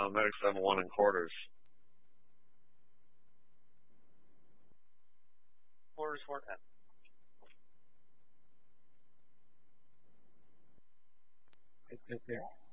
medic 7-1 in quarters. Quarters 410. Right there.